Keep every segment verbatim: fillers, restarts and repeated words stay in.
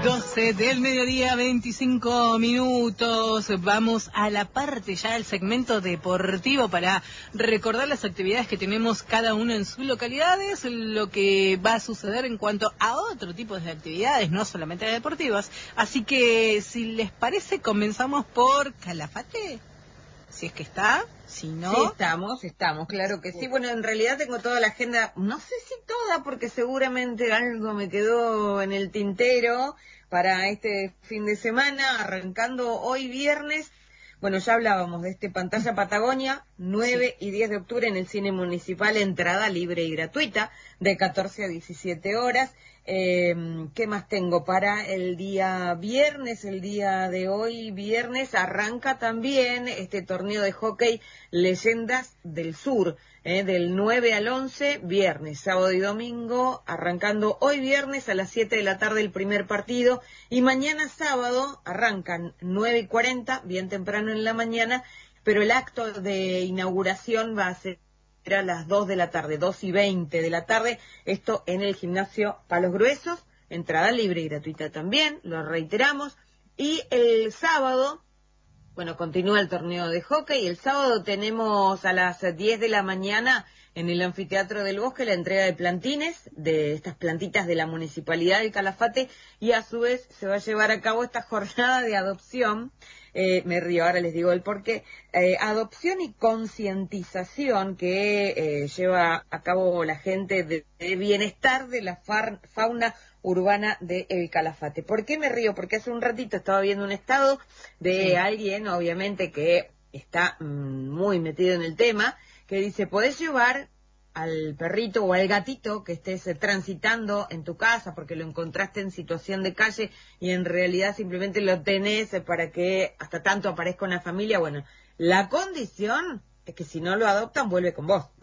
doce del mediodía, veinticinco minutos. Vamos a la parte ya del segmento deportivo para recordar las actividades que tenemos cada uno en sus localidades, lo que va a suceder en cuanto a otro tipo de actividades, no solamente deportivas. Así que, si les parece, comenzamos por Calafate, si es que está. Si no... Sí, estamos, estamos, claro que sí. Bueno, en realidad tengo toda la agenda, no sé si toda, porque seguramente algo me quedó en el tintero para este fin de semana, arrancando hoy viernes. Bueno, ya hablábamos de este Pantalla Patagonia, nueve sí. y diez de octubre en el Cine Municipal, entrada libre y gratuita, de catorce a diecisiete horas. Eh, ¿Qué más tengo para el día viernes? El día de hoy, viernes, arranca también este torneo de hockey Leyendas del Sur, eh, del nueve al once, viernes, sábado y domingo, arrancando hoy viernes a las siete de la tarde el primer partido, y mañana sábado arrancan nueve y cuarenta, bien temprano en la mañana, pero el acto de inauguración va a ser a las dos de la tarde, dos y veinte de la tarde, esto en el gimnasio Palos Gruesos, entrada libre y gratuita también, lo reiteramos, y el sábado, bueno, continúa el torneo de hockey, el sábado tenemos a las diez de la mañana en el Anfiteatro del Bosque la entrega de plantines, de estas plantitas de la Municipalidad del Calafate, y a su vez se va a llevar a cabo esta jornada de adopción. Eh, me río, ahora les digo el porqué, eh, adopción y concientización que eh, lleva a cabo la gente de, de bienestar de la far, fauna urbana de El Calafate. ¿Por qué me río? Porque hace un ratito estaba viendo un estado de sí. alguien, obviamente, que está mmm, muy metido en el tema, que dice, podés llevar al perrito o al gatito que estés eh, transitando en tu casa porque lo encontraste en situación de calle y en realidad simplemente lo tenés eh, para que hasta tanto aparezca una familia. Bueno, la condición es que si no lo adoptan vuelve con vos.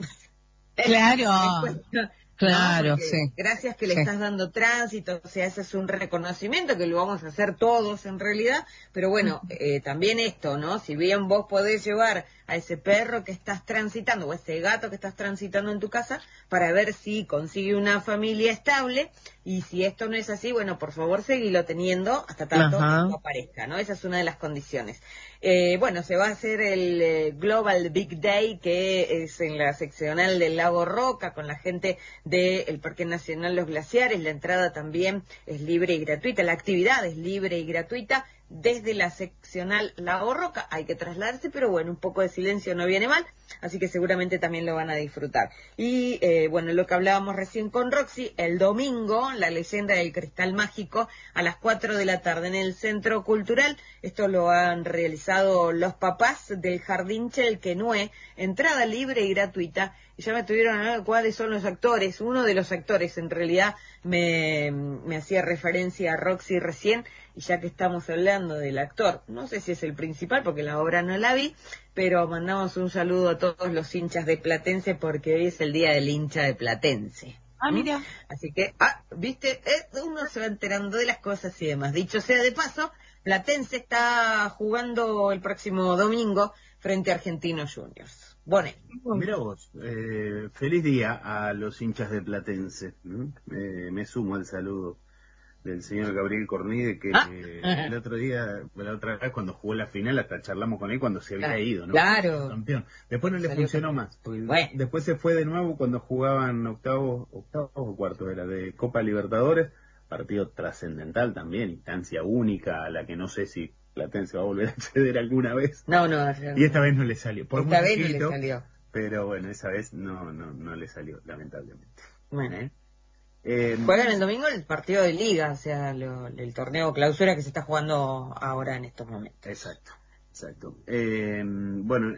Claro. Claro, ¿no? sí. Gracias que le sí. estás dando tránsito, o sea, ese es un reconocimiento que lo vamos a hacer todos en realidad, pero bueno, eh, también esto, ¿no? Si bien vos podés llevar a ese perro que estás transitando o ese gato que estás transitando en tu casa para ver si consigue una familia estable, y si esto no es así, bueno, por favor seguilo teniendo hasta tanto no aparezca, ¿no? Esa es una de las condiciones. Eh, bueno, se va a hacer el eh, Global Big Day, que es en la seccional del Lago Roca, con la gente del Parque Nacional Los Glaciares. La entrada también es libre y gratuita, la actividad es libre y gratuita desde la seccional Lago Roca. Hay que trasladarse, pero bueno, un poco de silencio no viene mal, así que seguramente también lo van a disfrutar. Y eh, bueno, lo que hablábamos recién con Roxy, el domingo, la leyenda del cristal mágico, a las cuatro de la tarde en el Centro Cultural. Esto lo han realizado los papás del Jardín Chelquenue, entrada libre y gratuita. Y ya me tuvieron a ver cuáles son los actores. Uno de los actores, en realidad, me, me hacía referencia a Roxy recién, y ya que estamos hablando del actor, no sé si es el principal, porque la obra no la vi, pero mandamos un saludo a todos los hinchas de Platense, porque hoy es el día del hincha de Platense. Ah, mira. ¿Mm? Así que, ah, viste, eh, uno se va enterando de las cosas y demás. Dicho sea de paso, Platense está jugando el próximo domingo frente a Argentinos Juniors. Bueno, mira vos, eh, feliz día a los hinchas de Platense. Eh, me sumo al saludo del señor Gabriel Cornide, que ¿Ah? eh, el otro día, la otra vez cuando jugó la final, hasta charlamos con él cuando se había Claro, ido, ¿no? claro. Campeón. Después no le Salió funcionó campeón. más, porque Bueno. después se fue de nuevo cuando jugaban octavos, octavos o cuartos, era de Copa Libertadores, partido trascendental también, instancia única, a la que no sé si Platense va a volver a acceder alguna vez. No, no. Y esta vez no le salió. Por Esta muy vez no chiquito, le salió. pero bueno, esa vez no, no, no le salió, lamentablemente. Bueno. ¿Eh? Eh, Juegan el domingo el partido de liga, o sea, lo, el torneo clausura que se está jugando ahora en estos momentos. Exacto, exacto. Eh, bueno,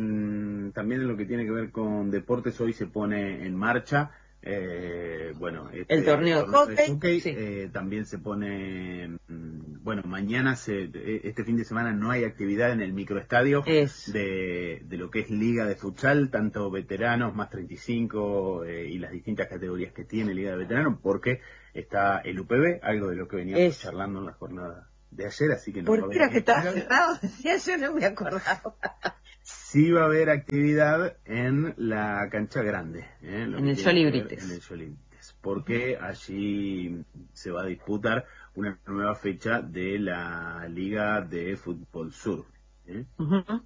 en, también en lo que tiene que ver con deportes, hoy se pone en marcha, eh, bueno, este, el torneo, torneo de hockey, de hockey sí. eh, también se pone, bueno, mañana, se, este fin de semana no hay actividad en el microestadio es. de, de lo que es Liga de Futsal, tanto veteranos, más treinta y cinco eh, y las distintas categorías que tiene Liga de Veteranos, porque está el U P B, algo de lo que veníamos es. charlando en la jornada de ayer, así que no ¿Por va a qué haber era que estaba actividad. cerrado? Decía, yo no me acordaba. Sí va a haber actividad en la cancha grande, ¿eh? Lo en que el tiene que ver Solibrites. en el Solibrites, porque allí se va a disputar una nueva fecha de la Liga de Fútbol Sur. ¿eh? Uh-huh.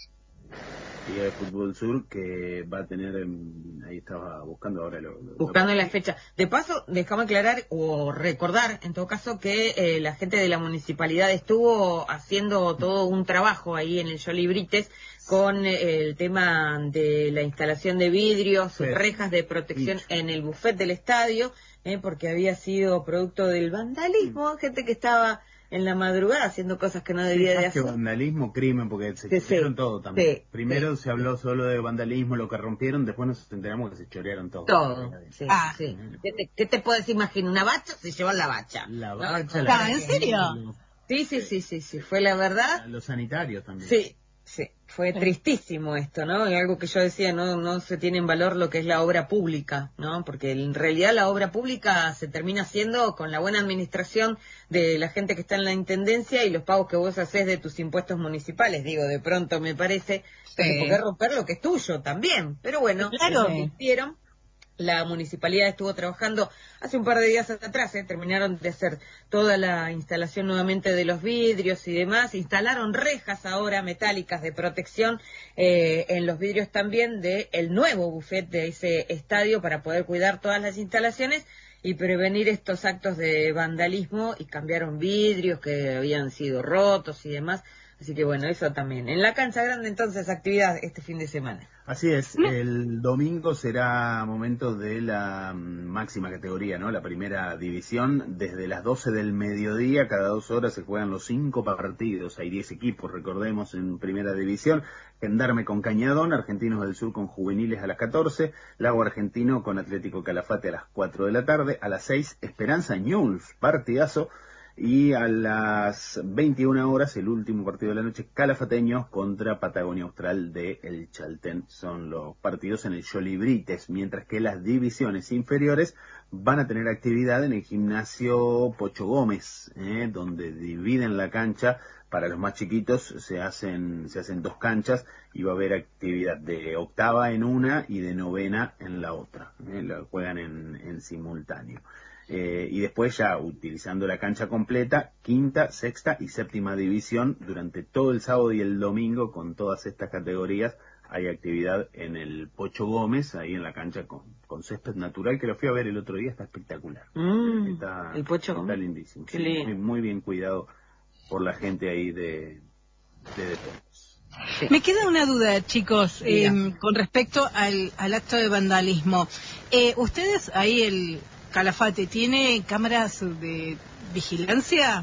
Liga de Fútbol Sur que va a tener, ahí estaba buscando ahora lo, lo buscando lo... la fecha. De paso, déjame aclarar o recordar, en todo caso, que eh, la gente de la municipalidad estuvo haciendo todo un trabajo ahí en el Jolly Brites con eh, el tema de la instalación de vidrios, sí. rejas de protección sí. en el buffet del estadio, eh, porque había sido producto del vandalismo, sí. gente que estaba en la madrugada haciendo cosas que no debía sí, de hacer. Que vandalismo, crimen, porque se chorearon sí, todo también. Sí, Primero sí, se habló sí. solo de vandalismo, lo que rompieron, después nos enteramos que se chorearon todo. Todo, sí, ah. sí. ¿Qué te, ¿Qué te puedes imaginar? ¿Una bacha? Se llevó la bacha. La bacha. La bacha. ¿En serio? Sí, sí, sí, sí, sí, fue la verdad. Los sanitarios también. Sí. Sí, fue tristísimo esto, ¿no? Y algo que yo decía, no no se tiene en valor lo que es la obra pública, ¿no? Porque en realidad la obra pública se termina haciendo con la buena administración de la gente que está en la intendencia y los pagos que vos haces de tus impuestos municipales. Digo, de pronto me parece, sí. ¿por qué romper lo que es tuyo también? Pero bueno, claro. lo hicieron. La municipalidad estuvo trabajando hace un par de días atrás, ¿eh? terminaron de hacer toda la instalación nuevamente de los vidrios y demás, instalaron rejas ahora metálicas de protección eh, en los vidrios también de el nuevo buffet de ese estadio para poder cuidar todas las instalaciones y prevenir estos actos de vandalismo, y cambiaron vidrios que habían sido rotos y demás. Así que bueno, eso también. En la cancha grande entonces actividad este fin de semana. Así es, el domingo será momento de la máxima categoría, ¿no? La primera división, desde las doce del mediodía, cada dos horas se juegan los cinco partidos, hay diez equipos, recordemos, en primera división. Gendarme con Cañadón, Argentinos del Sur con Juveniles a las catorce, Lago Argentino con Atlético Calafate a las cuatro de la tarde, a las seis Esperanza Newell's, partidazo. Y a las veintiuna horas, el último partido de la noche, Calafateños contra Patagonia Austral de El Chaltén. Son los partidos en el Jolly Brites, mientras que las divisiones inferiores van a tener actividad en el gimnasio Pocho Gómez, ¿eh? donde dividen la cancha. Para los más chiquitos se hacen se hacen dos canchas y va a haber actividad de octava en una y de novena en la otra. ¿eh? La juegan en, en simultáneo. Eh, y después ya utilizando la cancha completa, quinta, sexta y séptima división durante todo el sábado y el domingo con todas estas categorías. Hay actividad en el Pocho Gómez, ahí en la cancha con, con césped natural, que lo fui a ver el otro día, está espectacular. Mm, está, el Pocho está Gómez. lindísimo. Qué Sí, lindo. muy, muy bien cuidado por la gente ahí de, de deportes. Sí. Me queda una duda, chicos, eh, con respecto al, al acto de vandalismo. Eh, ¿Ustedes ahí el Calafate tiene cámaras de vigilancia?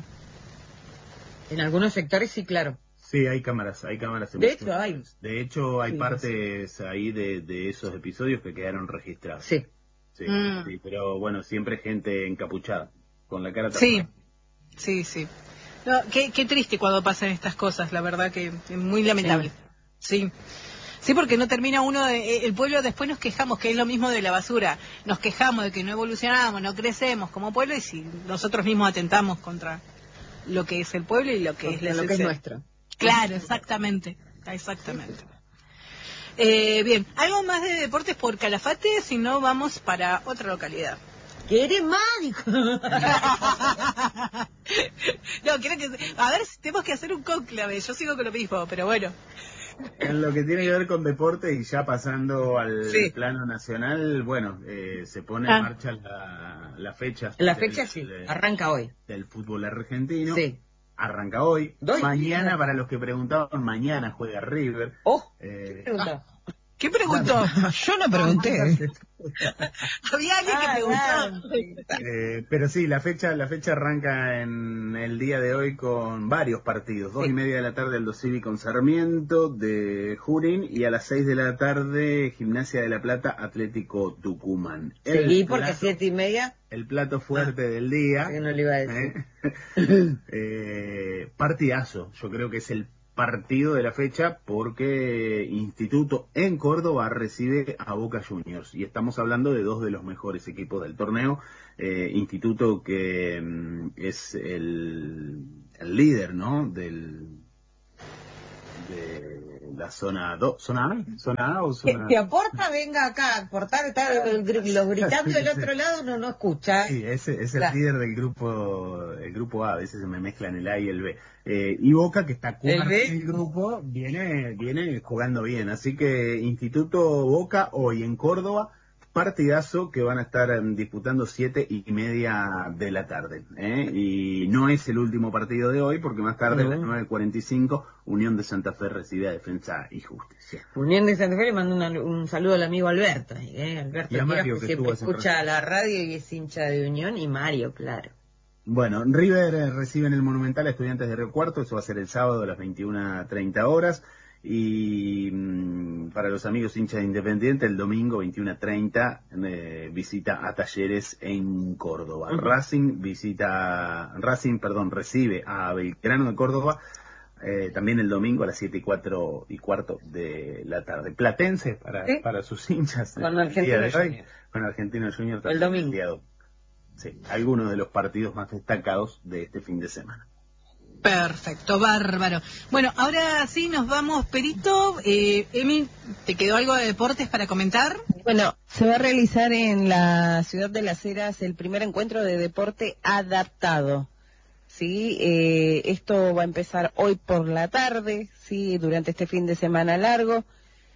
En algunos sectores sí, claro. Sí, hay cámaras, hay cámaras. En de hecho, hay. De hecho, hay sí, partes sí. ahí de, de esos episodios que quedaron registrados. Sí. Sí, mm. sí, pero bueno, siempre gente encapuchada, con la cara tapada. Sí, sí, sí. No, qué, qué triste cuando pasan estas cosas, la verdad que es muy lamentable. Sí. sí. Sí, porque no termina uno, de, el pueblo después nos quejamos, que es lo mismo de la basura, nos quejamos de que no evolucionamos, no crecemos como pueblo, y si nosotros mismos atentamos contra lo que es el pueblo y lo que contra es la lo que es nuestro. Claro, exactamente, exactamente. Eh, bien, algo más de deportes por Calafate, si no vamos para otra localidad. ¿Qué eres mágico? No, quiero que... A ver, tenemos que hacer un cónclave, yo sigo con lo mismo, pero bueno. En lo que tiene que ver con deporte y ya pasando al sí. plano nacional, bueno, eh, se pone ah. en marcha la, la fecha. La fecha del, sí, de, arranca hoy. Del fútbol argentino. Sí. Arranca hoy. ¿Doy? Mañana, sí. Para los que preguntaban, mañana juega River. Oh, eh, ¿qué preguntó? ¿Qué preguntó? Yo no pregunté. Había alguien que preguntó. Eh, pero sí, la fecha la fecha arranca en el día de hoy con varios partidos. Dos sí. y media de la tarde Aldo Civi con Sarmiento de Junín y a las seis de la tarde Gimnasia de La Plata Atlético Tucumán. ¿Seguí porque siete y media? El plato fuerte ah, del día. Que no le iba a decir. ¿eh? eh, partidazo. Yo creo que es el partido de la fecha porque Instituto en Córdoba recibe a Boca Juniors y estamos hablando de dos de los mejores equipos del torneo. eh, Instituto que mm, es el, el líder, ¿no? del de la zona dos, zona A, zona A o zona... Que aporta, venga acá, aportar, está el, los gritando del otro lado, uno no escucha. Sí, ese es el claro. líder del grupo, el grupo A, a veces se me mezclan el A y el B. Eh, y Boca, que está cuarto en el grupo, viene, viene jugando bien. Así que Instituto Boca hoy en Córdoba, partidazo que van a estar um, disputando siete y media de la tarde. ¿eh? Y no es el último partido de hoy, porque más tarde, uh-huh. a las nueve cuarenta y cinco, Unión de Santa Fe recibe a Defensa y Justicia. Unión de Santa Fe le mando una, un saludo al amigo Alberto. ¿eh? Alberto, y a Mario, que siempre escucha la radio y es hincha de Unión, y Mario, claro. Bueno, River eh, recibe en el Monumental a Estudiantes de Río Cuarto, eso va a ser el sábado a las veintiuna treinta horas. Y mmm, para los amigos hinchas de Independiente, el domingo veintiuna treinta eh, visita a Talleres en Córdoba. Uh-huh. Racing visita, Racing, perdón, recibe a Belgrano de Córdoba eh, también el domingo a las siete y cuatro y cuarto de la tarde. Platense para, ¿sí? para sus hinchas. Con Argentino Junior. Con Argentino Junior el domingo. El sí, algunos de los partidos más destacados de este fin de semana. Perfecto, bárbaro. Bueno, ahora sí nos vamos, Perito. Eh, Emi, ¿te quedó algo de deportes para comentar? Bueno, se va a realizar en la ciudad de Las Heras el primer encuentro de deporte adaptado. Sí, eh, esto va a empezar hoy por la tarde, sí, durante este fin de semana largo.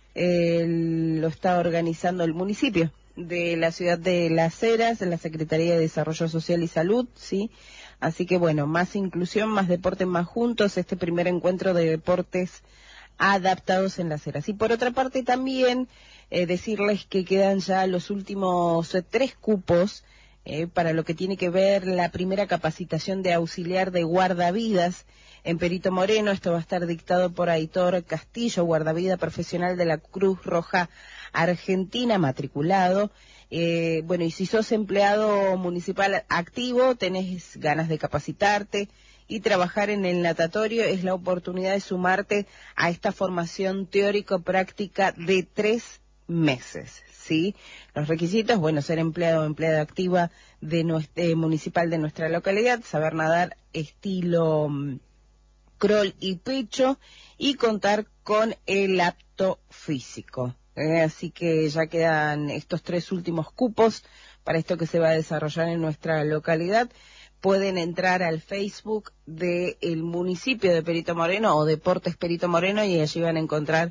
Eh, lo está organizando el municipio de la ciudad de Las Heras, en la Secretaría de Desarrollo Social y Salud, sí. Así que bueno, más inclusión, más deportes, más juntos, este primer encuentro de deportes adaptados en Las Heras. Y por otra parte también eh, decirles que quedan ya los últimos eh, tres cupos eh, para lo que tiene que ver la primera capacitación de auxiliar de guardavidas en Perito Moreno. Esto va a estar dictado por Aitor Castillo, guardavida profesional de la Cruz Roja Argentina, matriculado. Eh, bueno, y si sos empleado municipal activo, tenés ganas de capacitarte y trabajar en el natatorio, es la oportunidad de sumarte a esta formación teórico-práctica de tres meses, ¿sí? Los requisitos, bueno, ser empleado o empleada activa de nuestra, eh, municipal de nuestra localidad, saber nadar estilo um, crawl y pecho y contar con el apto físico. Eh, así que ya quedan estos tres últimos cupos para esto que se va a desarrollar en nuestra localidad. Pueden entrar al Facebook del municipio de Perito Moreno o Deportes Perito Moreno y allí van a encontrar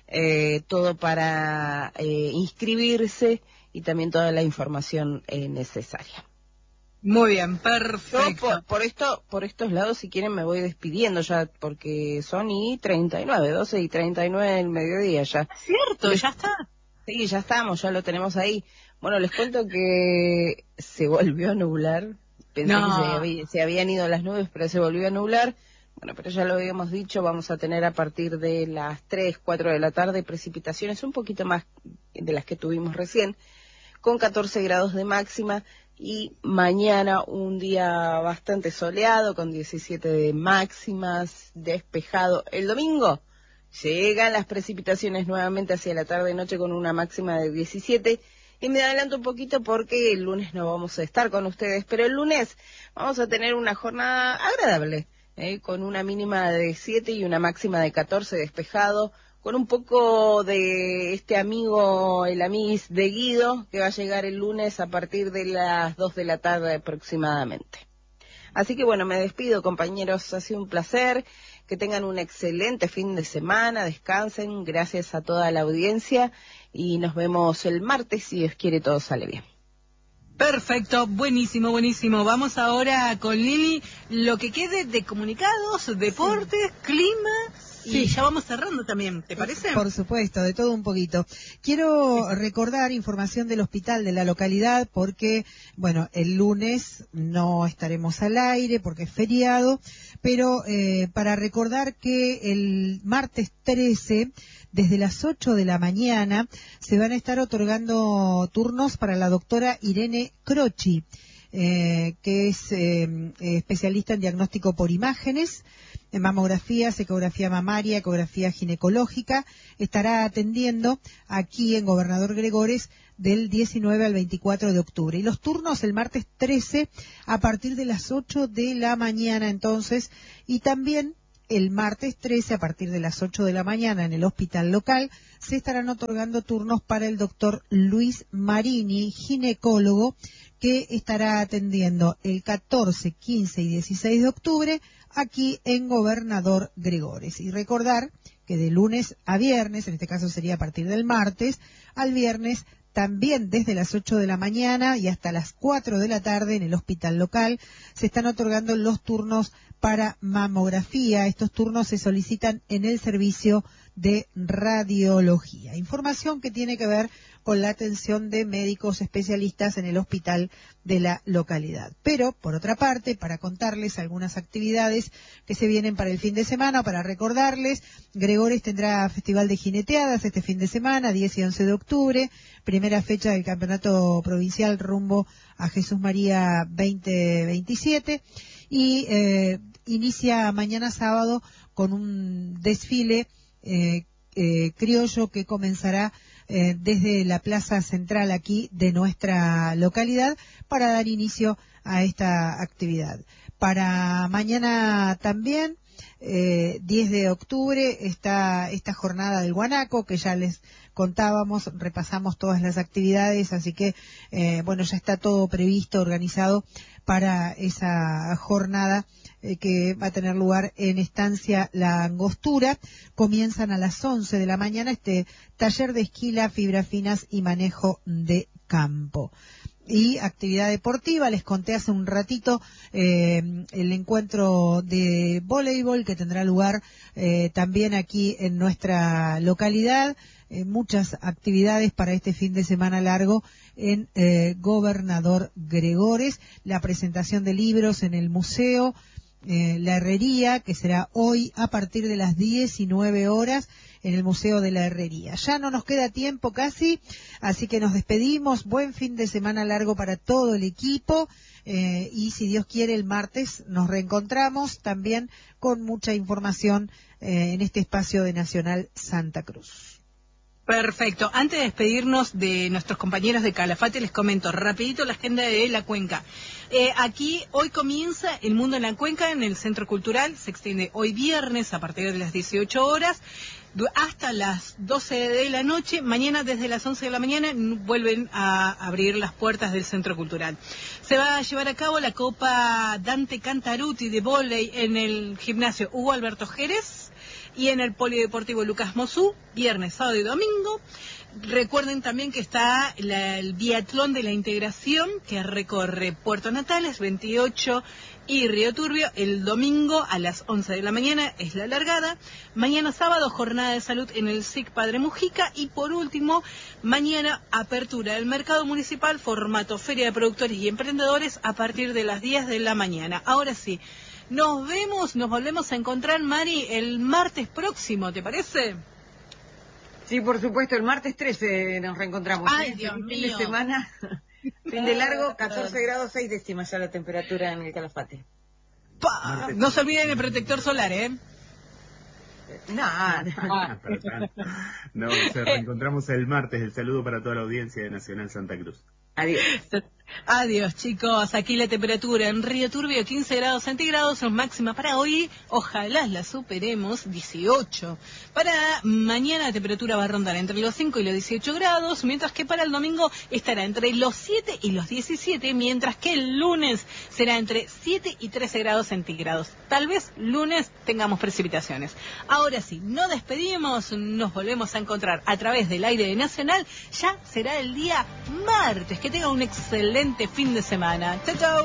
eh, todo para eh, inscribirse y también toda la información eh, necesaria. Muy bien, perfecto. Yo por, por esto, por estos lados, si quieren, me voy despidiendo ya, porque son y treinta y nueve, doce y treinta y nueve del mediodía ya. Cierto, ya está. Sí, ya estamos, ya lo tenemos ahí. Bueno, les cuento que se volvió a nublar. Pensé no. que se, había, se habían ido las nubes, pero se volvió a nublar. Bueno, pero ya lo habíamos dicho, vamos a tener a partir de las tres, cuatro de la tarde precipitaciones un poquito más de las que tuvimos recién, con catorce grados de máxima. Y mañana un día bastante soleado, con diecisiete de máximas, despejado. El domingo llegan las precipitaciones nuevamente hacia la tarde-noche con una máxima de diecisiete. Y me adelanto un poquito porque el lunes no vamos a estar con ustedes, pero el lunes vamos a tener una jornada agradable, ¿eh? Con una mínima de siete y una máxima de catorce, despejado, con un poco de este amigo, el amiguis de Guido, que va a llegar el lunes a partir de las dos de la tarde aproximadamente. Así que bueno, me despido, compañeros, ha sido un placer, que tengan un excelente fin de semana, descansen, gracias a toda la audiencia, y nos vemos el martes, si Dios quiere todo sale bien. Perfecto, buenísimo, buenísimo. Vamos ahora con Lili, lo que quede de comunicados, deportes, sí. clima... Sí. Y ya vamos cerrando también, ¿te parece? Por supuesto, de todo un poquito. Quiero recordar información del hospital de la localidad porque, bueno, el lunes no estaremos al aire porque es feriado, pero eh, para recordar que el martes trece, desde las ocho de la mañana, se van a estar otorgando turnos para la doctora Irene Croci, eh, que es eh, especialista en diagnóstico por imágenes, en mamografía, ecografía mamaria, ecografía ginecológica. Estará atendiendo aquí en Gobernador Gregores del diecinueve al veinticuatro de octubre. Y los turnos el martes trece a partir de las ocho de la mañana entonces. Y también el martes trece, a partir de las ocho de la mañana, en el hospital local, se estarán otorgando turnos para el doctor Luis Marini, ginecólogo, que estará atendiendo el catorce, quince y dieciséis de octubre aquí en Gobernador Gregores. Y recordar que de lunes a viernes, en este caso sería a partir del martes, al viernes, también desde las ocho de la mañana y hasta las cuatro de la tarde en el hospital local se están otorgando los turnos para mamografía. Estos turnos se solicitan en el servicio de radiología. Información que tiene que ver con la atención de médicos especialistas en el hospital de la localidad. Pero, por otra parte, para contarles algunas actividades que se vienen para el fin de semana, para recordarles, Gregores tendrá Festival de Jineteadas este fin de semana, diez y once de octubre, primera fecha del Campeonato Provincial rumbo a Jesús María veinte veintisiete, y eh, inicia mañana sábado con un desfile eh, eh, criollo que comenzará eh, desde la plaza central aquí de nuestra localidad para dar inicio a esta actividad. Para mañana también, eh, diez de octubre, está esta jornada del guanaco que ya les contábamos, repasamos todas las actividades, así que eh, bueno, ya está todo previsto, organizado para esa jornada eh, que va a tener lugar en Estancia La Angostura. Comienzan a las once de la mañana este taller de esquila, fibras finas y manejo de campo. Y actividad deportiva, les conté hace un ratito eh, el encuentro de voleibol que tendrá lugar eh, también aquí en nuestra localidad. Eh, muchas actividades para este fin de semana largo en eh, Gobernador Gregores, la presentación de libros en el museo, eh, la herrería, que será hoy a partir de las diecinueve horas en el Museo de la Herrería. Ya no nos queda tiempo casi, así que nos despedimos. Buen fin de semana largo para todo el equipo, eh, y si Dios quiere el martes nos reencontramos también con mucha información eh, en este espacio de Nacional Santa Cruz. Perfecto. Antes de despedirnos de nuestros compañeros de Calafate, les comento rapidito la agenda de la Cuenca. Eh, aquí hoy comienza El Mundo en la Cuenca en el Centro Cultural. Se extiende hoy viernes a partir de las dieciocho horas hasta las doce de la noche. Mañana desde las once de la mañana vuelven a abrir las puertas del Centro Cultural. Se va a llevar a cabo la Copa Dante Cantaruti de vóley en el gimnasio Hugo Alberto Jerez y en el Polideportivo Lucas Mosú, viernes, sábado y domingo. Recuerden también que está la, el biatlón de la integración que recorre Puerto Natales, veintiocho y Río Turbio. El domingo a las once de la mañana es la largada. Mañana sábado, jornada de salud en el S I C Padre Mujica. Y por último, mañana apertura del mercado municipal, formato feria de productores y emprendedores a partir de las diez de la mañana. Ahora sí, nos vemos, nos volvemos a encontrar, Mari, el martes próximo, ¿te parece? Sí, por supuesto, el martes trece nos reencontramos. Ay, ¿eh? Dios Fin mío. de semana, fin de largo, catorce grados, seis décimas ya la temperatura en el Calafate. Pa, no se olviden el protector solar, ¿eh? No, no. No, nos reencontramos el martes. El saludo para toda la audiencia de Nacional Santa Cruz. Adiós. Adiós, chicos. Aquí la temperatura en Río Turbio, quince grados centígrados, máxima para hoy. Ojalá la superemos, dieciocho. Para mañana la temperatura va a rondar entre los cinco y los dieciocho grados, mientras que para el domingo estará entre los siete y los diecisiete, mientras que el lunes será entre siete y trece grados centígrados. Tal vez lunes tengamos precipitaciones. Ahora sí, nos despedimos, nos volvemos a encontrar a través del aire de Nacional. Ya será el día martes. Que tengan un excelente fin de semana. Chau, chau.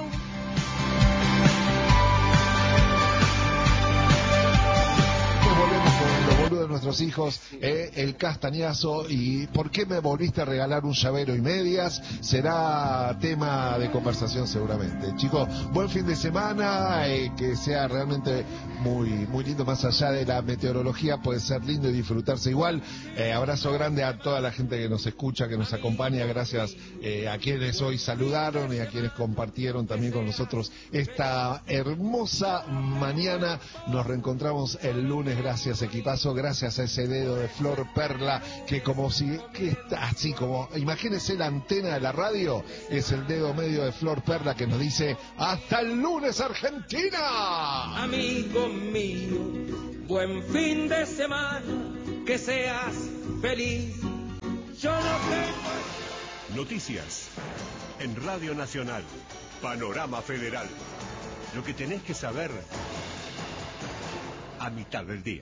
Volvemos con los boludos de nuestros hijos, eh, el castañazo y ¿por qué me volviste a regalar un llavero y medias? Será tema de conversación seguramente. Chicos, buen fin de semana, eh, que sea realmente muy muy lindo, más allá de la meteorología, puede ser lindo y disfrutarse igual. Eh, abrazo grande a toda la gente que nos escucha, que nos acompaña, gracias eh, a quienes hoy saludaron y a quienes compartieron también con nosotros esta hermosa mañana. Nos reencontramos el lunes, gracias equipazo, gracias a ese dedo de Flor Perla, que como si, que está así como, imagínense la antena de la radio, es el dedo medio de Flor Perla que nos dice, ¡hasta el lunes, Argentina! Amigo mío, buen fin de semana, que seas feliz. Yo no tengo... Noticias en Radio Nacional, Panorama Federal. Lo que tenés que saber a mitad del día.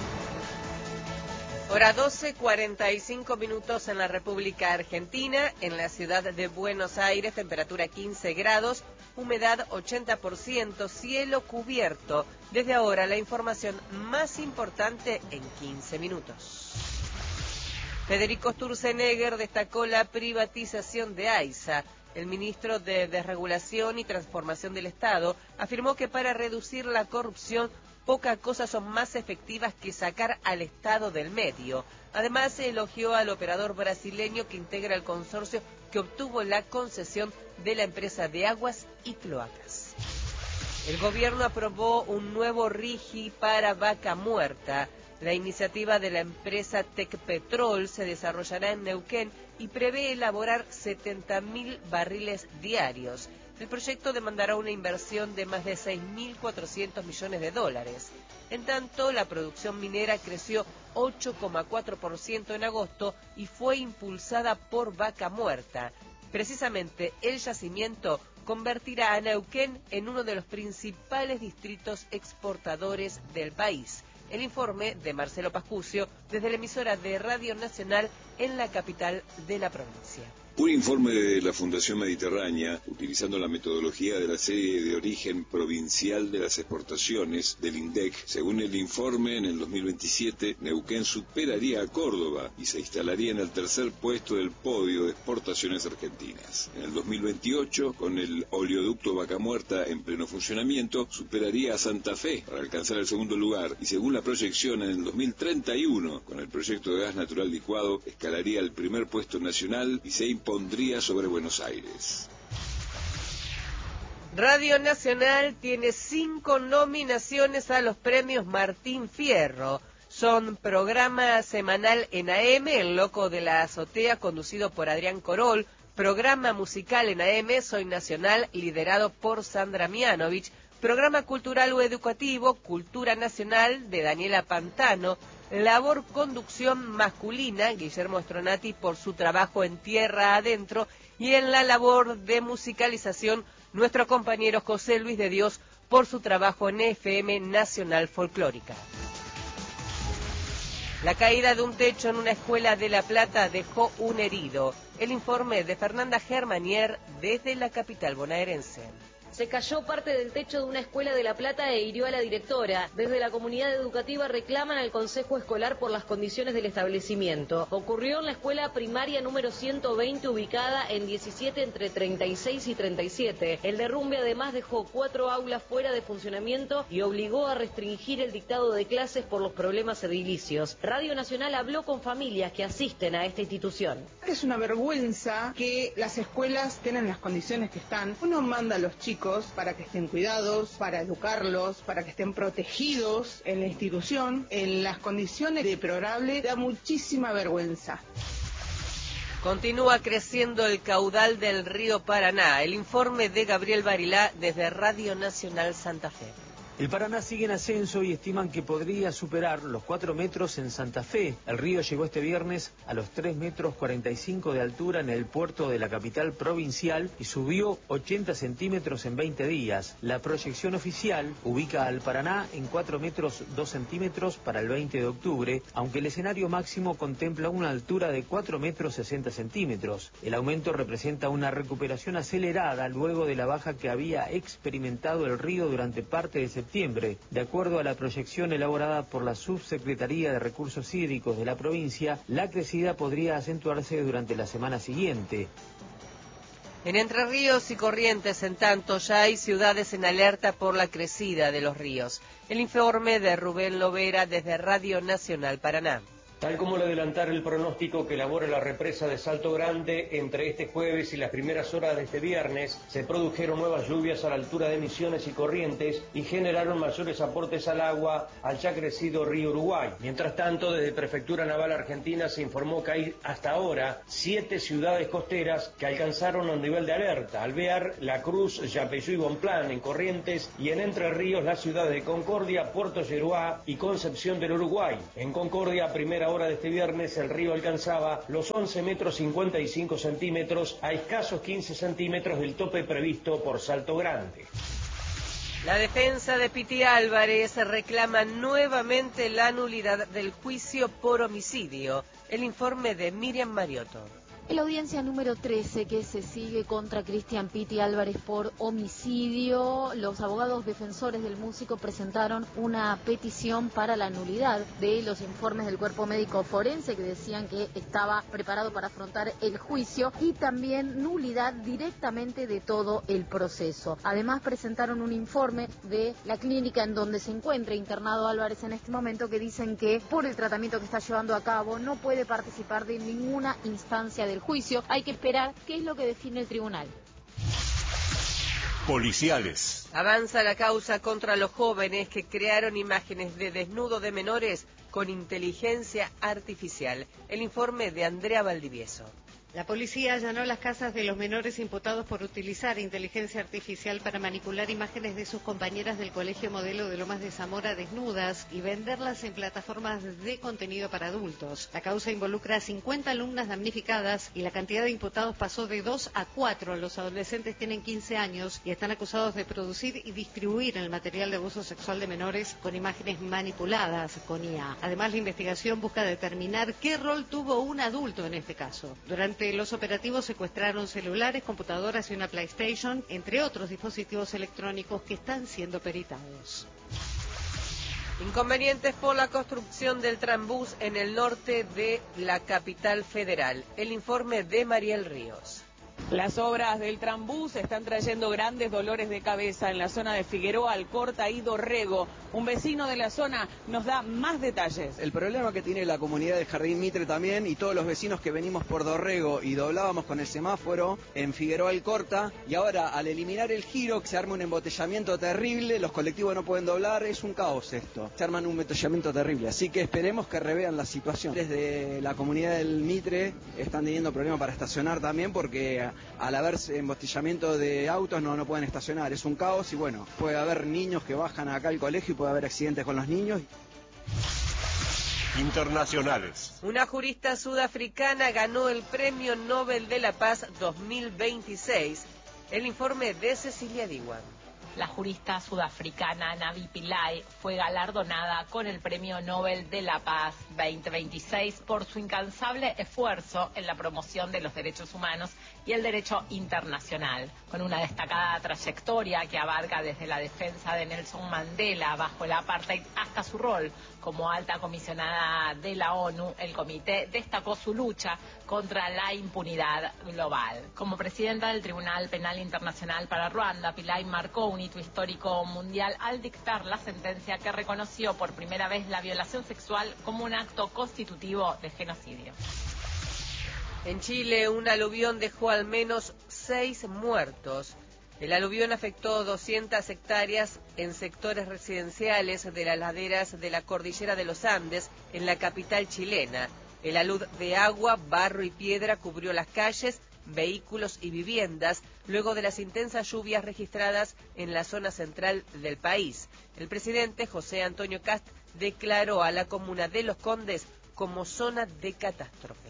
Hora doce, cuarenta y cinco minutos en la República Argentina, en la ciudad de Buenos Aires, temperatura quince grados, humedad ochenta por ciento, cielo cubierto. Desde ahora la información más importante en quince minutos. Federico Sturzenegger destacó la privatización de AISA. El ministro de Desregulación y Transformación del Estado afirmó que para reducir la corrupción, pocas cosas son más efectivas que sacar al Estado del medio. Además, se elogió al operador brasileño que integra el consorcio que obtuvo la concesión de la empresa de aguas y cloacas. El gobierno aprobó un nuevo RIGI para Vaca Muerta. La iniciativa de la empresa Tecpetrol se desarrollará en Neuquén y prevé elaborar setenta mil barriles diarios. El proyecto demandará una inversión de más de seis mil cuatrocientos millones de dólares. En tanto, la producción minera creció ocho coma cuatro por ciento en agosto y fue impulsada por Vaca Muerta. Precisamente, el yacimiento convertirá a Neuquén en uno de los principales distritos exportadores del país. El informe de Marcelo Pascucio desde la emisora de Radio Nacional en la capital de la provincia. Un informe de la Fundación Mediterránea, utilizando la metodología de la serie de origen provincial de las exportaciones del INDEC, según el informe, en el dos mil veintisiete, Neuquén superaría a Córdoba y se instalaría en el tercer puesto del podio de exportaciones argentinas. En el dos mil veintiocho, con el oleoducto Vaca Muerta en pleno funcionamiento, superaría a Santa Fe para alcanzar el segundo lugar y, según la proyección, en el dos mil treinta y uno, con el proyecto de gas natural licuado, escalaría el primer puesto nacional y se impondría sobre Buenos Aires. Radio Nacional tiene cinco nominaciones a los premios Martín Fierro. Son programa semanal en A M, El Loco de la Azotea, conducido por Adrián Corol, programa musical en A M, Soy Nacional, liderado por Sandra Mianovich, programa cultural o educativo, Cultura Nacional, de Daniela Pantano, labor conducción masculina, Guillermo Stronati por su trabajo en Tierra Adentro, y en la labor de musicalización, nuestro compañero José Luis de Dios por su trabajo en F M Nacional Folclórica. La caída de un techo en una escuela de La Plata dejó un herido. El informe de Fernanda Germanier desde la capital bonaerense. Se cayó parte del techo de una escuela de La Plata e hirió a la directora. Desde la comunidad educativa reclaman al Consejo Escolar por las condiciones del establecimiento. Ocurrió en la escuela primaria número ciento veinte, ubicada en diecisiete entre treinta y seis y treinta y siete. El derrumbe además dejó cuatro aulas fuera de funcionamiento y obligó a restringir el dictado de clases por los problemas edilicios. Radio Nacional habló con familias que asisten a esta institución. Es una vergüenza que las escuelas tengan las condiciones que están. Uno manda a los chicos para que estén cuidados, para educarlos, para que estén protegidos en la institución, en las condiciones deplorables. Da muchísima vergüenza. Continúa creciendo el caudal del río Paraná. El informe de Gabriel Barilá desde Radio Nacional Santa Fe. El Paraná sigue en ascenso y estiman que podría superar los cuatro metros en Santa Fe. El río llegó este viernes a los tres metros cuarenta y cinco de altura en el puerto de la capital provincial y subió ochenta centímetros en veinte días. La proyección oficial ubica al Paraná en cuatro metros dos centímetros para el veinte de octubre, aunque el escenario máximo contempla una altura de cuatro metros sesenta centímetros. El aumento representa una recuperación acelerada luego de la baja que había experimentado el río durante parte de septiembre. De acuerdo a la proyección elaborada por la Subsecretaría de Recursos Hídricos de la provincia, la crecida podría acentuarse durante la semana siguiente. En Entre Ríos y Corrientes, en tanto, ya hay ciudades en alerta por la crecida de los ríos. El informe de Rubén Lovera desde Radio Nacional Paraná. Tal como lo adelantara el pronóstico que elabora la represa de Salto Grande, entre este jueves y las primeras horas de este viernes se produjeron nuevas lluvias a la altura de Misiones y Corrientes y generaron mayores aportes al agua al ya crecido río Uruguay. Mientras tanto, desde Prefectura Naval Argentina se informó que hay hasta ahora siete ciudades costeras que alcanzaron un nivel de alerta: Alvear, La Cruz, Yapeyú y Bonplan en Corrientes, y en Entre Ríos las ciudades de Concordia, Puerto Yeruá y Concepción del Uruguay. En Concordia, a primera hora de este viernes, el río alcanzaba los once metros cincuenta y cinco centímetros a escasos quince centímetros del tope previsto por Salto Grande. La defensa de Piti Álvarez reclama nuevamente la nulidad del juicio por homicidio. El informe de Miriam Mariotto. En la audiencia número trece que se sigue contra Cristian Piti Álvarez por homicidio, los abogados defensores del músico presentaron una petición para la nulidad de los informes del cuerpo médico forense que decían que estaba preparado para afrontar el juicio, y también nulidad directamente de todo el proceso. Además presentaron un informe de la clínica en donde se encuentra internado Álvarez en este momento, que dicen que por el tratamiento que está llevando a cabo no puede participar de ninguna instancia del juicio. Hay que esperar qué es lo que define el tribunal. Policiales. Avanza la causa contra los jóvenes que crearon imágenes de desnudo de menores con inteligencia artificial. El informe de Andrea Valdivieso. La policía allanó las casas de los menores imputados por utilizar inteligencia artificial para manipular imágenes de sus compañeras del Colegio Modelo de Lomas de Zamora desnudas y venderlas en plataformas de contenido para adultos. La causa involucra a cincuenta alumnas damnificadas y la cantidad de imputados pasó de dos a cuatro. Los adolescentes tienen quince años y están acusados de producir y distribuir el material de abuso sexual de menores con imágenes manipuladas con I A. Además, la investigación busca determinar qué rol tuvo un adulto en este caso. Durante los operativos secuestraron celulares, computadoras y una PlayStation, entre otros dispositivos electrónicos que están siendo peritados. Inconvenientes por la construcción del tranbús en el norte de la capital federal. El informe de Mariel Ríos. Las obras del tranbús están trayendo grandes dolores de cabeza en la zona de Figueroa, Alcorta y Dorrego. Un vecino de la zona nos da más detalles. El problema que tiene la comunidad del Jardín Mitre también, y todos los vecinos que venimos por Dorrego y doblábamos con el semáforo en Figueroa, Alcorta, y ahora al eliminar el giro, que se arma un embotellamiento terrible, los colectivos no pueden doblar, es un caos esto. Se arman un embotellamiento terrible, así que esperemos que revean la situación. Desde la comunidad del Mitre están teniendo problemas para estacionar también, porque al haber embotellamiento de autos no, no pueden estacionar, es un caos, y bueno, puede haber niños que bajan acá al colegio y puede haber accidentes con los niños. Internacionales. Una jurista sudafricana ganó el Premio Nobel de la Paz dos mil veintiséis. El informe de Cecilia Diwan. La jurista sudafricana Navi Pillay fue galardonada con el Premio Nobel de la Paz veinte veintiséis por su incansable esfuerzo en la promoción de los derechos humanos y el derecho internacional, con una destacada trayectoria que abarca desde la defensa de Nelson Mandela bajo el apartheid hasta su rol como alta comisionada de la ONU. El comité destacó su lucha contra la impunidad global. Como presidenta del Tribunal Penal Internacional para Ruanda, Pillay marcó un hito histórico mundial al dictar la sentencia que reconoció por primera vez la violación sexual como un acto constitutivo de genocidio. En Chile, un aluvión dejó al menos seis muertos. El aluvión afectó doscientas hectáreas en sectores residenciales de las laderas de la cordillera de los Andes, en la capital chilena. El alud de agua, barro y piedra cubrió las calles, vehículos y viviendas luego de las intensas lluvias registradas en la zona central del país. El presidente José Antonio Kast declaró a la comuna de Los Condes como zona de catástrofe.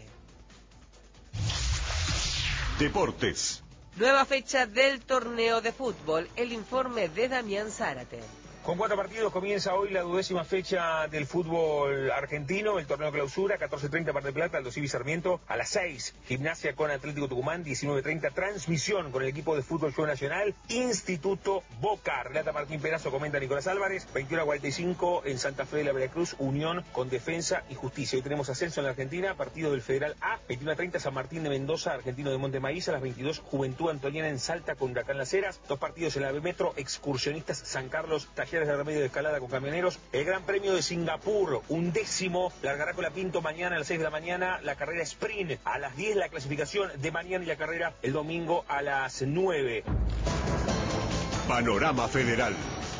Deportes. Nueva fecha del torneo de fútbol. El informe de Damián Zárate. Con cuatro partidos comienza hoy la duodécima fecha del fútbol argentino, el torneo clausura, catorce treinta Mar del Plata, Aldo Civi Sarmiento, a las seis, Gimnasia con Atlético Tucumán, diecinueve treinta, transmisión con el equipo de fútbol Show Nacional, Instituto Boca, relata Martín Perazo, comenta Nicolás Álvarez, veintiuno cuarenta y cinco en Santa Fe de la Veracruz, Unión con Defensa y Justicia. Hoy tenemos ascenso en la Argentina, partido del Federal A, veintiuno treinta San Martín de Mendoza, Argentino de Monte Maíz, a las veintidós, Juventud Antoniana en Salta con Huracán Las Heras, dos partidos en la B Metro, Excursionistas San Carlos, Taller talleres de remedio de escalada con camioneros. El Gran Premio de Singapur, un décimo, largará con la Pinto mañana a las seis de la mañana, la carrera sprint a las diez, la clasificación de mañana y la carrera el domingo a las nueve. Panorama Federal.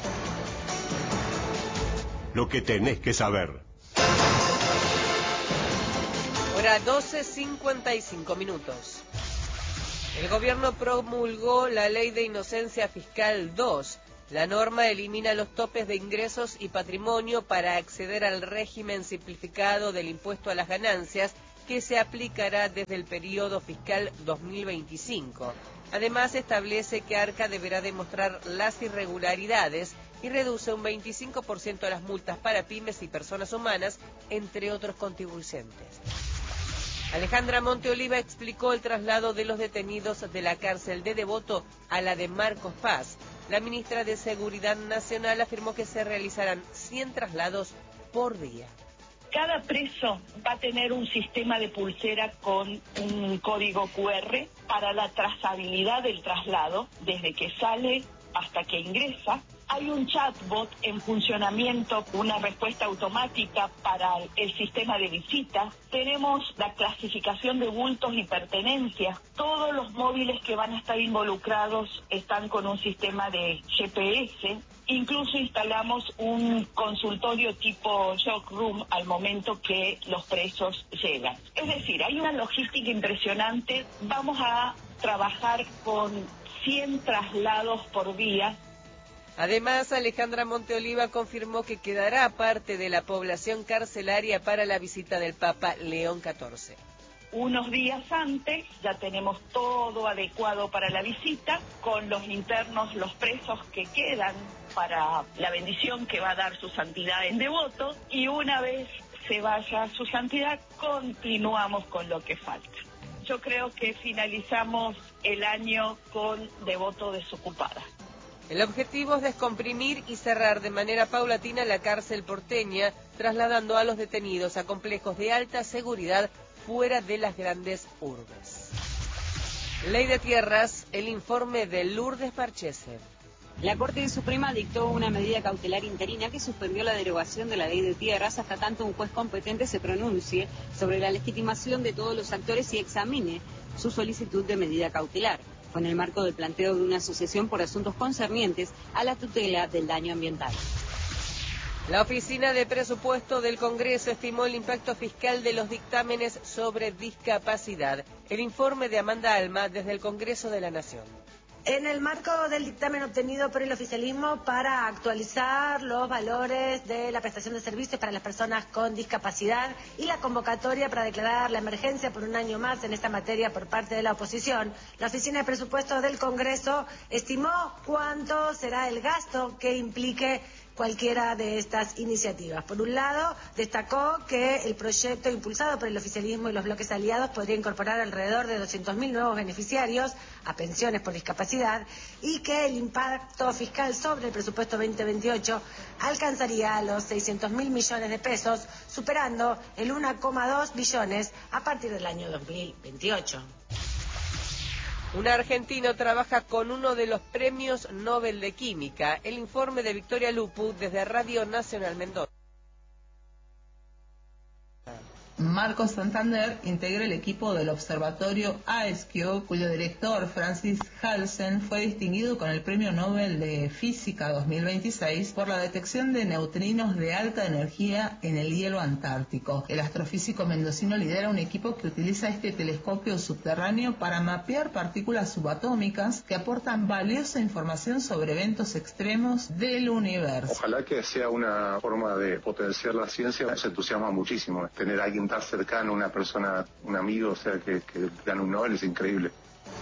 Lo que tenés que saber. Hora doce cincuenta y cinco minutos. El gobierno promulgó la Ley de Inocencia Fiscal dos. La norma elimina los topes de ingresos y patrimonio para acceder al régimen simplificado del impuesto a las ganancias que se aplicará desde el periodo fiscal dos mil veinticinco. Además, establece que Arca deberá demostrar las irregularidades y reduce un veinticinco por ciento las multas para pymes y personas humanas, entre otros contribuyentes. Alejandra Monteoliva explicó el traslado de los detenidos de la cárcel de Devoto a la de Marcos Paz. La ministra de Seguridad Nacional afirmó que se realizarán cien traslados por día. Cada preso va a tener un sistema de pulsera con un código cu erre para la trazabilidad del traslado, desde que sale hasta que ingresa. Hay un chatbot en funcionamiento, una respuesta automática para el sistema de visita. Tenemos la clasificación de bultos y pertenencias. Todos los móviles que van a estar involucrados están con un sistema de ge pe ese. Incluso instalamos un consultorio tipo shock room al momento que los presos llegan. Es decir, hay una logística impresionante. Vamos a trabajar con cien traslados por día. Además, Alejandra Monteoliva confirmó que quedará parte de la población carcelaria para la visita del Papa León catorce. Unos días antes ya tenemos todo adecuado para la visita, con los internos, los presos que quedan para la bendición que va a dar su santidad en Devoto, y una vez se vaya su santidad, continuamos con lo que falta. Yo creo que finalizamos el año con Devoto desocupada. El objetivo es descomprimir y cerrar de manera paulatina la cárcel porteña, trasladando a los detenidos a complejos de alta seguridad fuera de las grandes urbes. Ley de Tierras, el informe de Lourdes Parchese. La Corte Suprema dictó una medida cautelar interina que suspendió la derogación de la Ley de Tierras hasta tanto un juez competente se pronuncie sobre la legitimación de todos los actores y examine su solicitud de medida cautelar. Fue en el marco del planteo de una asociación por asuntos concernientes a la tutela del daño ambiental. La Oficina de Presupuesto del Congreso estimó el impacto fiscal de los dictámenes sobre discapacidad. El informe de Amanda Alma desde el Congreso de la Nación. En el marco del dictamen obtenido por el oficialismo para actualizar los valores de la prestación de servicios para las personas con discapacidad y la convocatoria para declarar la emergencia por un año más en esta materia por parte de la oposición, la Oficina de Presupuestos del Congreso estimó cuánto será el gasto que implique cualquiera de estas iniciativas. Por un lado, destacó que el proyecto impulsado por el oficialismo y los bloques aliados podría incorporar alrededor de doscientos mil nuevos beneficiarios a pensiones por discapacidad y que el impacto fiscal sobre el presupuesto veinte veintiocho alcanzaría los seiscientos mil millones de pesos, superando el uno coma dos billones a partir del año dos mil veintiocho. Un argentino trabaja con uno de los premios Nobel de Química. El informe de Victoria Lupu desde Radio Nacional Mendoza. Marcos Santander integra el equipo del observatorio AESCIO, cuyo director, Francis Halsen, fue distinguido con el Premio Nobel de Física dos mil veintiséis por la detección de neutrinos de alta energía en el hielo antártico. El astrofísico mendocino lidera un equipo que utiliza este telescopio subterráneo para mapear partículas subatómicas que aportan valiosa información sobre eventos extremos del universo. Ojalá que sea una forma de potenciar la ciencia. Nos entusiasma muchísimo tener a alguien tan cercano, una persona, un amigo, o sea, que, que gane un Nobel, es increíble.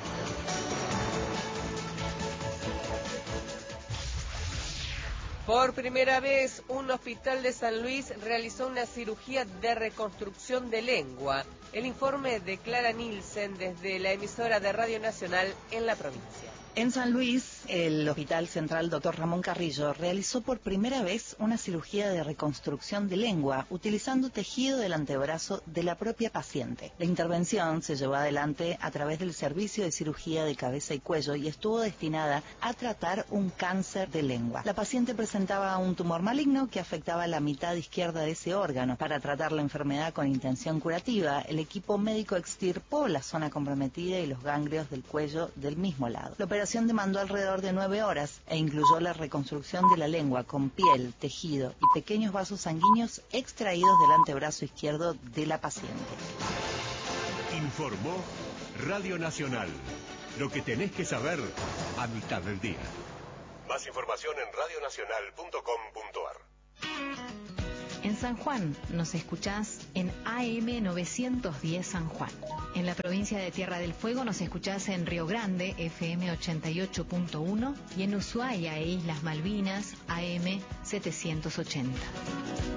Por primera vez, un hospital de San Luis realizó una cirugía de reconstrucción de lengua. El informe de Clara Nielsen desde la emisora de Radio Nacional en la provincia. En San Luis, el Hospital Central doctor Ramón Carrillo realizó por primera vez una cirugía de reconstrucción de lengua utilizando tejido del antebrazo de la propia paciente. La intervención se llevó adelante a través del Servicio de Cirugía de Cabeza y Cuello y estuvo destinada a tratar un cáncer de lengua. La paciente presentaba un tumor maligno que afectaba la mitad izquierda de ese órgano. Para tratar la enfermedad con intención curativa, el equipo médico extirpó la zona comprometida y los ganglios del cuello del mismo lado. La operación demandó alrededor de nueve horas e incluyó la reconstrucción de la lengua con piel, tejido y pequeños vasos sanguíneos extraídos del antebrazo izquierdo de la paciente. Informó Radio Nacional. Lo que tenés que saber a mitad del día. Más información en radio nacional punto com punto a r. En San Juan nos escuchás en A M novecientos diez San Juan. En la provincia de Tierra del Fuego nos escuchás en Río Grande, F M ochenta y ocho punto uno, y en Ushuaia e Islas Malvinas, A M setecientos ochenta.